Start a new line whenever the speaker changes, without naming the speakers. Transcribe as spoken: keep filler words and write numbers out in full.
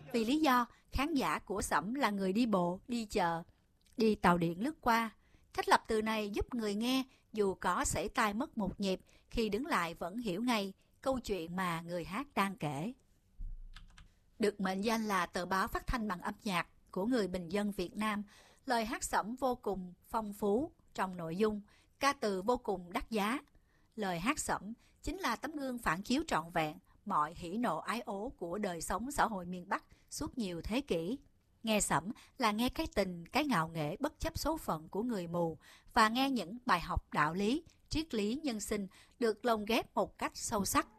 vì lý do khán giả của Sẩm là người đi bộ, đi chợ, đi tàu điện lướt qua. Cách lập từ này giúp người nghe dù có sảy tai mất một nhịp, khi đứng lại vẫn hiểu ngay câu chuyện mà người hát đang kể. Được mệnh danh là tờ báo phát thanh bằng âm nhạc của người bình dân Việt Nam, lời hát Sẩm vô cùng phong phú trong nội dung, ca từ vô cùng đắt giá. Lời hát Sẩm chính là tấm gương phản chiếu trọn vẹn mọi hỉ nộ ái ố của đời sống xã hội miền Bắc suốt nhiều thế kỷ. Nghe Sẩm là nghe cái tình, cái ngạo nghễ bất chấp số phận của người mù, và nghe những bài học đạo lý, triết lý nhân sinh được lồng ghép một cách sâu sắc